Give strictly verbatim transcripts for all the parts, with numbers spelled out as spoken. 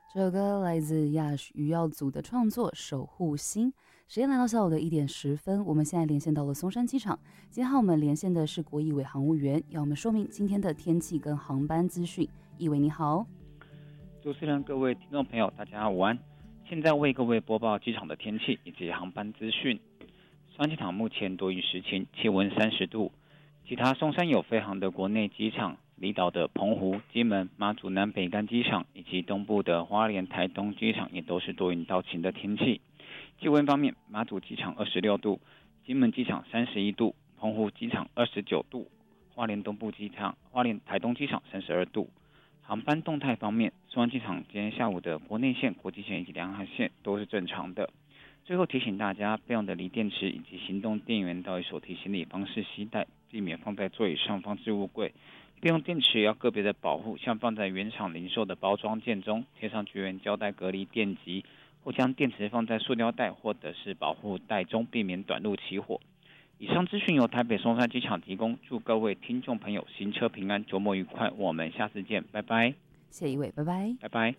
这首歌来自亚余耀祖的创作《守护星》。时间来到下午的一点十分，我们现在连线到了松山机场。今天和我们连线的是国艺委航务员，要我们说明今天的天气跟航班资讯。艺委你好。 主持人、各位听众朋友，大家午安。现在为各位播报机场的天气以及航班资讯。松山机场目前多云时晴，气温三十度。其他松山有飞航的国内机场，离岛的澎湖、金门、马祖南北干机场以及东部的花莲、台东机场也都是多云到晴的天气。气温方面，马祖机场二十六度，金门机场三十一度，澎湖机场二十九度，花莲东部机场、花莲台东机场三十二度。航班动态方面，松山机场今天下午的国内线、国际线以及两岸线都是正常的。最后提醒大家，备用的锂电池以及行动电源到手提行李方式携带，避免放在座椅上方置物柜。备用电池也要个别的保护，像放在原厂零售的包装件中，贴上绝缘胶带隔离电极，或将电池放在塑料袋或者是保护袋中，避免短路起火。以上资讯由台北松山机场提供，祝各位听众朋友行车平安，周末愉快，我们下次见，拜拜。 谢谢一位，拜拜， 拜拜。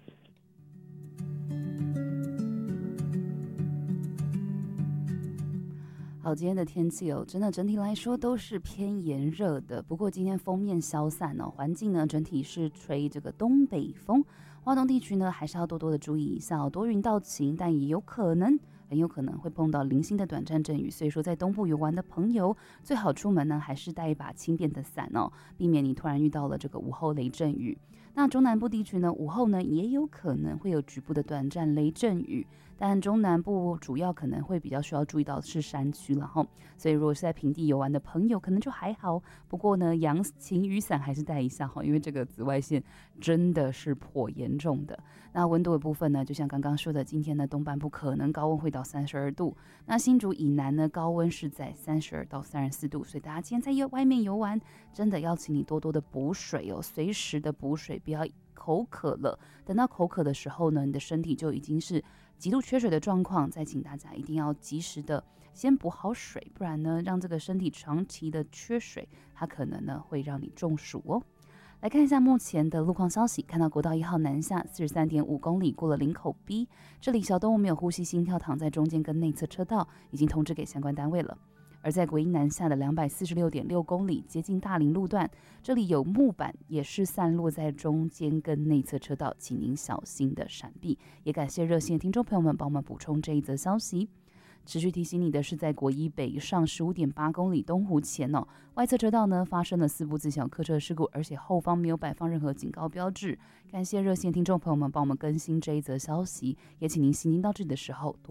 好，今天的天气哦，真的整体来说都是偏炎热的。不过今天锋面消散哦，环境呢整体是吹这个东北风。花东地区呢还是要多多的注意一下哦，多云到晴，但也有可能。很有可能会碰到零星的短暂阵雨，所以说在东部游玩的朋友最好出门呢还是带一把轻便的伞哦，避免你突然遇到了这个午后雷阵雨。那中南部地区呢，午后呢也有可能会有局部的短暂雷阵雨，但中南部主要可能会比较需要注意到的是山区了哈，所以如果是在平地游玩的朋友可能就还好，不过呢扬晴雨伞还是带一下哈，因为这个紫外线真的是颇严重的。那温度的部分呢，就像刚刚说的，今天呢东半部可能高温会到三十二度，那新竹以南呢高温是在三十二到三十四度，所以大家今天在外面游玩真的要请你多多的补水哦，随时的补水，不要口渴了，等到口渴的时候呢，你的身体就已经是极度缺水的状况，再请大家一定要及时的先补好水，不然呢让这个身体长期的缺水，它可能呢会让你中暑哦。来看一下目前的路况消息，看到国道一号南下四十三点五公里，过了林口 B， 这里小动物没有呼吸心跳躺在中间跟内侧车道，已经通知给相关单位了。而在国一南下的两百四十六点六公里，接近大林路段，这里有木板也是散落在中间跟内侧车道，请您小心的闪避。也感谢热线的听众朋友们帮我们补充这一则消息。持续提醒你的是，在国一北上十五点八公里东湖前哦，外侧车道呢发生了四部自小客车事故，而且后方没有摆放任何警告标志。感谢热线听众朋友们帮我们更新这一则消息，也请您行经到这里的时候多